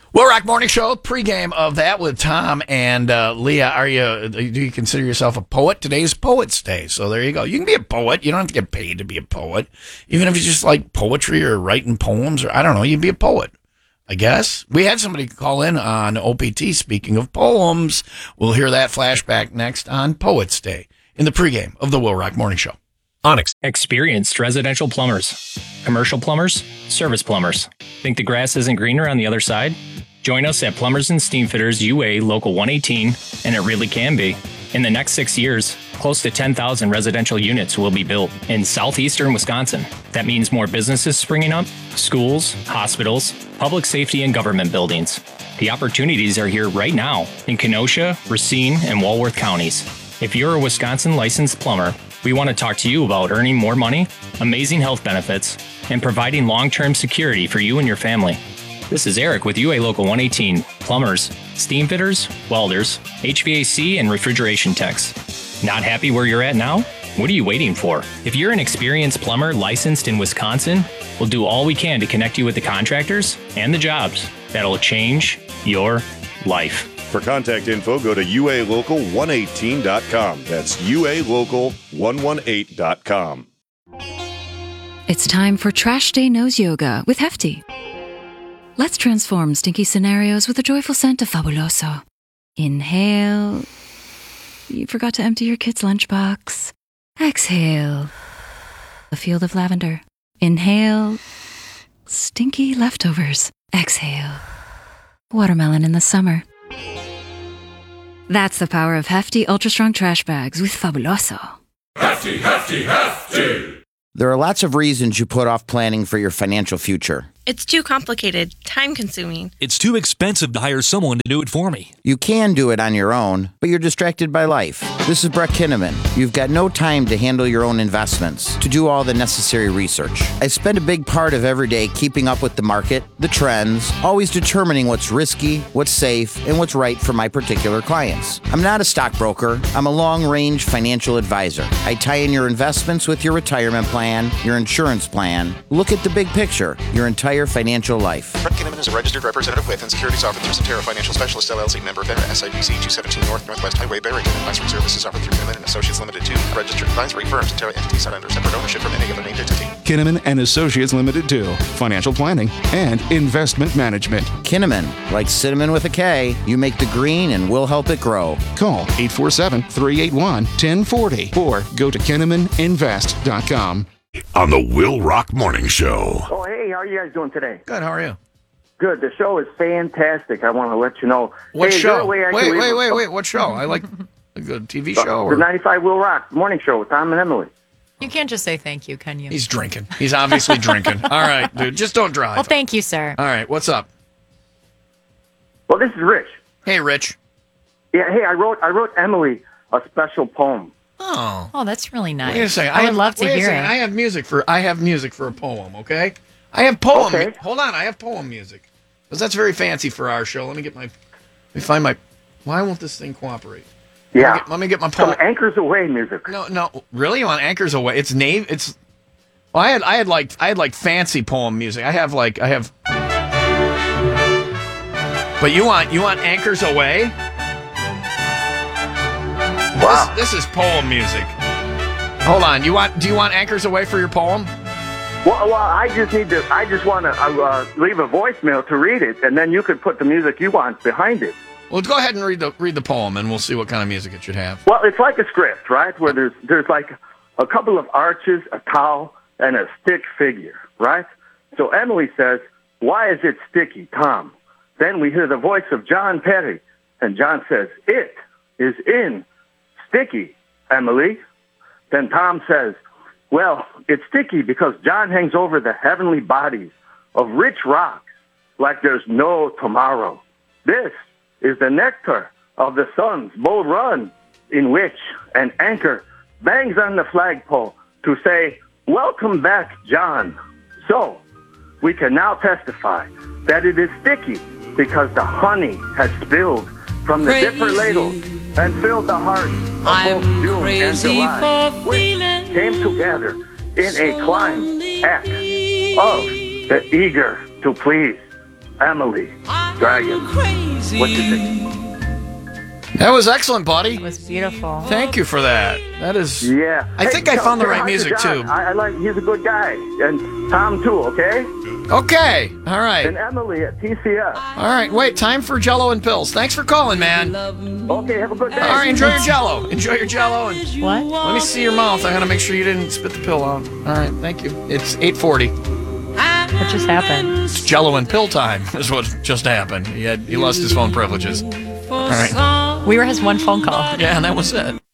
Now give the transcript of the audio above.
Well, Rock Morning Show, pregame of that with Tom and Leah. Do you consider yourself a poet? Today's Poets Day, so there you go. You can be a poet. You don't have to get paid to be a poet. Even if you just like poetry or writing poems, or I don't know, you can be a poet, I guess. We had somebody call in on OPT, speaking of poems. We'll hear that flashback next on Poets Day in the pregame of the Will Rock Morning Show. Onyx. Experienced residential plumbers, commercial plumbers, service plumbers. Think the grass isn't greener on the other side? Join us at Plumbers and Steamfitters UA Local 118, and it really can be. In the next 6 years, close to 10,000 residential units will be built in southeastern Wisconsin. That means more businesses springing up, schools, hospitals, public safety, and government buildings. The opportunities are here right now in Kenosha, Racine, and Walworth counties. If you're a Wisconsin licensed plumber, we want to talk to you about earning more money, amazing health benefits, and providing long-term security for you and your family. This is Eric with UA Local 118, plumbers, steam fitters, welders, HVAC, and refrigeration techs. Not happy where you're at now? What are you waiting for? If you're an experienced plumber licensed in Wisconsin, we'll do all we can to connect you with the contractors and the jobs that'll change your life. For contact info, go to ualocal118.com. That's ualocal118.com. It's time for Trash Day Nose Yoga with Hefty. Let's transform stinky scenarios with a joyful scent of Fabuloso. Inhale. You forgot to empty your kid's lunchbox. Exhale. A field of lavender. Inhale. Stinky leftovers. Exhale. Watermelon in the summer. That's the power of Hefty Ultra Strong Trash Bags with Fabuloso. Hefty, Hefty, Hefty! There are lots of reasons you put off planning for your financial future. It's too complicated, time-consuming. It's too expensive to hire someone to do it for me. You can do it on your own, but you're distracted by life. This is Brett Kinnaman. You've got no time to handle your own investments, to do all the necessary research. I spend a big part of every day keeping up with the market, the trends, always determining what's risky, what's safe, and what's right for my particular clients. I'm not a stockbroker. I'm a long-range financial advisor. I tie in your investments with your retirement plan, your insurance plan. Look at the big picture, your entire financial life. Brett Kinnaman is a registered representative with and securities offered through Centera Financial Specialist LLC, member FINRA, SIPC 217 Northwest Highway, Barrington. Advisory services offered through Kinnaman and Associates Limited 2, a registered advisory firm. Centera entities not under separate ownership from any other named entity. Kinnaman and Associates Limited 2, financial planning and investment management. Kinnaman, like cinnamon with a K, you make the green and we'll help it grow. Call 847-381-1040 or go to KinnamanInvest.com. On the Will Rock Morning Show. Oh, hey, how are you guys doing today? Good, how are you? Good. The show is fantastic. I want to let you know. What hey, show? Wait, what show? I like a good TV show. The 95 Will Rock Morning Show with Tom and Emily. You can't just say thank you, can you? He's drinking. He's obviously drinking. All right, dude, just don't drive. Well, thank you, sir. All right, what's up? Well, this is Rich. Hey, Rich. Yeah, hey, I wrote Emily a special poem. Oh, that's really nice. Wait a second. I would love to hear it. I have music for a poem, okay? I have poem. Okay. Hold on, I have poem music. Because that's very fancy for our show. Let me find my why won't this thing cooperate? Yeah. Let me get my poem. Some Anchors Away music. No. Really? You want Anchors Away? It's name it's well, I had like fancy poem music. I have But you want Anchors Away? Wow. This is poem music. Hold on. Do you want Anchors Away for your poem? Well, I just want to leave a voicemail to read it, and then you could put the music you want behind it. Well, go ahead and read the poem, and we'll see what kind of music it should have. Well, it's like a script, right? Where there's like a couple of arches, a cow, and a stick figure, right? So Emily says, "Why is it sticky, Tom?" Then we hear the voice of John Perry, and John says, "It is in sticky, Emily." Then Tom says, "Well, it's sticky because John hangs over the heavenly bodies of rich rocks like there's no tomorrow. This is the nectar of the sun's bull run, in which an anchor bangs on the flagpole to say, 'Welcome back, John.' So, we can now testify that it is sticky because the honey has spilled from the dipper ladle and filled the hearts of both June and July, which came together in a climb act of the eager to please Emily." Dragon. What you think? That was excellent, buddy. It was beautiful. Thank you for that. That is. Yeah. I think I found the right music, John. too. I like. He's a good guy, and Tom too. Okay. Okay. All right. And Emily at TCF. All right. Wait. Time for Jello and pills. Thanks for calling, man. Okay. Have a good day. All right. Enjoy your Jello. Enjoy your Jello. And What? let me see your mouth. I gotta make sure you didn't spit the pill out. All right. Thank you. It's 8:40. What just happened? It's Jello and pill time. Is what just happened. He lost his phone privileges. All right. We were his one phone call. Yeah, and that was it.